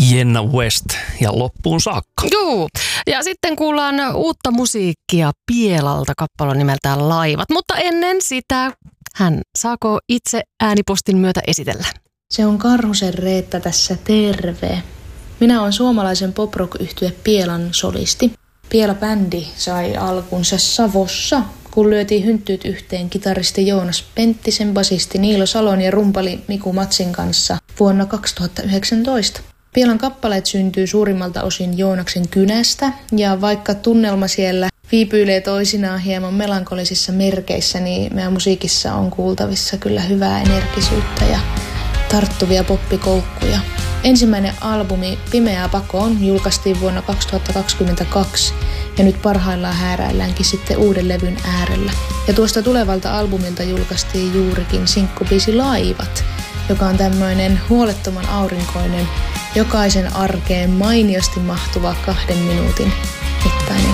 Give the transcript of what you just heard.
Jenna West ja loppuun saakka. Juu, ja sitten kuullaan uutta musiikkia Pielalta, kappale nimeltään Laivat. Mutta ennen sitä hän saako itse äänipostin myötä esitellä? Se on Karhusen Reetta tässä, terve. Minä olen suomalaisen pop-rock-yhtye Pielan solisti. Piela-bändi sai alkunsa Savossa, kun lyötiin hynttyyt yhteen kitaristi Joonas Penttisen, basisti Niilo Salon ja rumpali Miku Matsin kanssa vuonna 2019. Pielan kappaleet syntyy suurimmalta osin Joonaksen kynästä, ja vaikka tunnelma siellä viipyilee toisinaan hieman melankolisissa merkeissä, niin meidän musiikissa on kuultavissa kyllä hyvää energisyyttä ja tarttuvia poppikoukkuja. Ensimmäinen albumi Pimeää pakoon julkaistiin vuonna 2022 ja nyt parhaillaan hääräilläänkin sitten uuden levyn äärellä. Ja tuosta tulevalta albumilta julkaistiin juurikin sinkkubiisi Laivat, joka on tämmöinen huolettoman aurinkoinen, jokaisen arkeen mainiosti mahtuva 2 minuutin mittainen